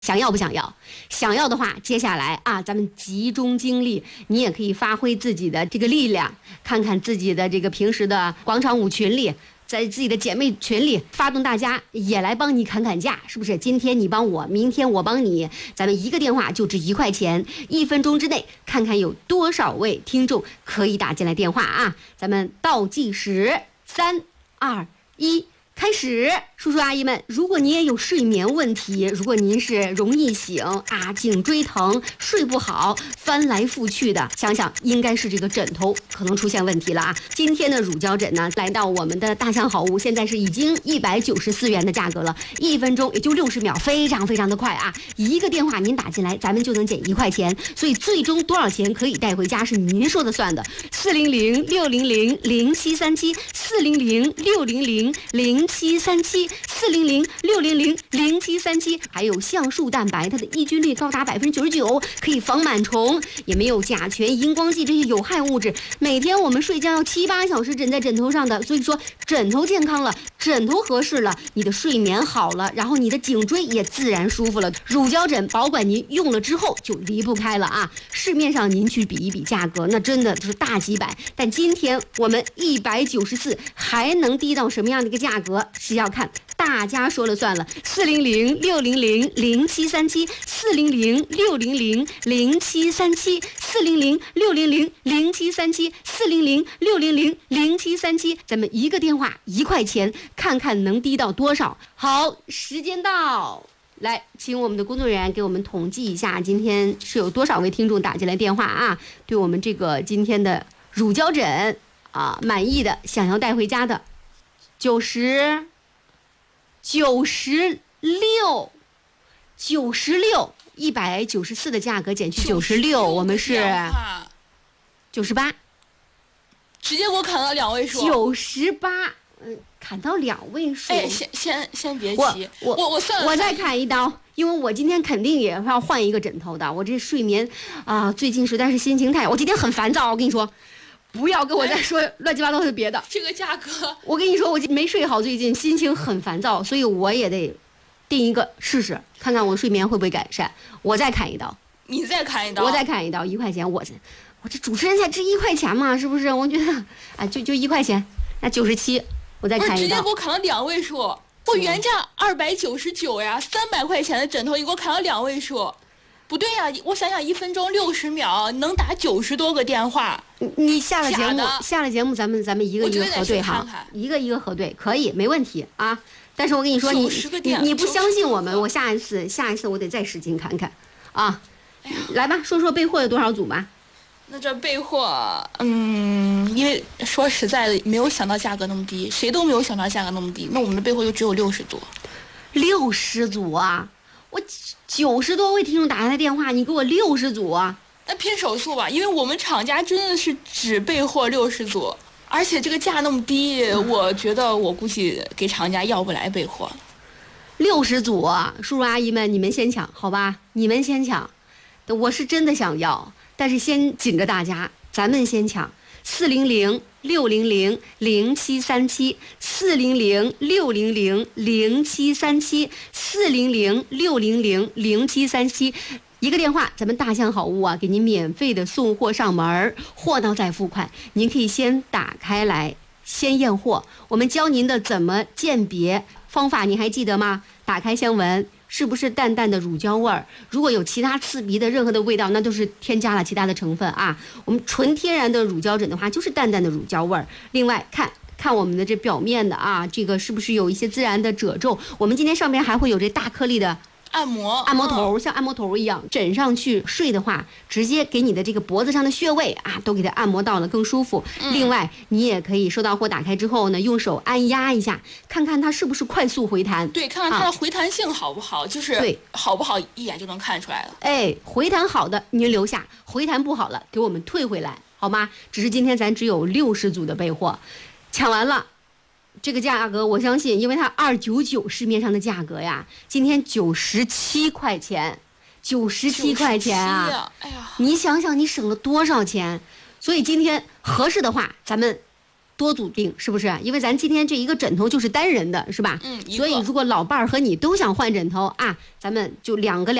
想要不想要？想要的话，接下来啊，咱们集中精力，你也可以发挥自己的这个力量，看看自己的这个平时的广场舞群里，在自己的姐妹群里发动大家也来帮你砍价，是不是？今天你帮我，明天我帮你，咱们一个电话就值1块钱，1分钟之内看看有多少位听众可以打进来电话啊！咱们倒计时，3、2、1。开始，叔叔阿姨们，如果您也有睡眠问题，如果您是容易醒啊、颈椎疼、睡不好、翻来覆去的，想想应该是这个枕头可能出现问题了啊。今天的乳胶枕呢，来到我们的大象好物，现在是已经194元的价格了，1分钟也就60秒，非常非常的快啊！一个电话您打进来，咱们就能减1块钱，所以最终多少钱可以带回家是您说的算的。400-600-0737，400-600-0737，400-600-0737，还有橡树蛋白，它的抑菌率高达99%，可以防螨虫，也没有甲醛、荧光剂这些有害物质。每天我们睡觉要7、8小时枕在枕头上的，所以说枕头健康了，枕头合适了，你的睡眠好了，然后你的颈椎也自然舒服了。乳胶枕保管您用了之后就离不开了啊！市面上您去比一比价格，那真的就是大几百，但今天我们194还能低到什么样的一个价格，是要看大家说了算了。400-600-0737，400-600-0737，400-600-0737，400-600-0737，咱们一个电话1块钱，看看能低到多少。好，时间到。来，请我们的工作人员给我们统计一下，今天是有多少位听众打进来电话啊？对我们这个今天的乳胶枕啊满意的，想要带回家的，96、194的价格减去96，我们是98， 直接给我砍到2位数。 98。砍到2位数。 哎，先别急，我算了， 我再砍一刀，因为我今天肯定也要换一个枕头的。我这睡眠啊，最近实在是心情我今天很烦躁。我跟你说，不要跟我再说乱七八糟的别的。 这个价格， 我跟你说，我没睡好，最近心情很烦躁，所以我也得定一个试试，看看我睡眠会不会改善。我再砍一刀， 你再砍一刀， 我再砍一刀，1块钱。我这主持人才值1块钱嘛，是不是？我觉得啊，就1块钱，那97。我再看一刀， 直接给我砍到2位数，我原价299呀，300块钱的枕头，你给我砍到2位数，不对呀！我想想，1分钟60秒能打90多个电话。 你下了节目，咱们一个一个核对哈，一个一个核对，可以，没问题啊。但是我跟你说，你不相信我们，我下一次我得再使劲砍砍啊！来吧，说说备货有多少组吧。 那这备货，因为说实在的，没有想到价格那么低，谁都没有想到价格那么低。那我们的备货就只有60组 ，60组啊！我90多位听众打来的电话，你给我60组啊？ 那拼手速吧，因为我们厂家真的是只备货60组，而且这个价那么低，我觉得我估计给厂家要不来备货。 60组啊，叔叔阿姨们，你们先抢好吧？你们先抢，我是真的想要。但是先紧着大家，咱们先抢400-600-0737，400-600-0737，400-600-0737，一个电话，咱们大象好物啊，给您免费的送货上门，货到再付款。您可以先打开来，先验货。我们教您的怎么鉴别方法，你还记得吗？打开香闻。是不是淡淡的乳胶味儿？如果有其他刺鼻的任何的味道，那都是添加了其他的成分啊。我们纯天然的乳胶枕的话，就是淡淡的乳胶味儿。另外，看我们的这表面的啊，这个是不是有一些自然的褶皱？我们今天上面还会有这大颗粒的按摩头，像按摩头一样枕上去睡的话，直接给你的这个脖子上的穴位啊，都给它按摩到了，更舒服。另外，你也可以收到货打开之后呢，用手按压一下，看看它是不是快速回弹。 对，看看它的回弹性好不好，就是对好不好一眼就能看出来了。 哎，回弹好的您留下，回弹不好了给我们退回来，好吗？只是今天咱只有60组的备货，抢完了。这个价格我相信，因为它299市面上的价格呀，今天97块钱，97块钱啊！哎呀，你想想你省了多少钱？所以今天合适的话，咱们多组订，是不是？因为咱今天这一个枕头就是单人的，是吧？ 一个所以如果老伴儿和你都想换枕头啊，咱们就两个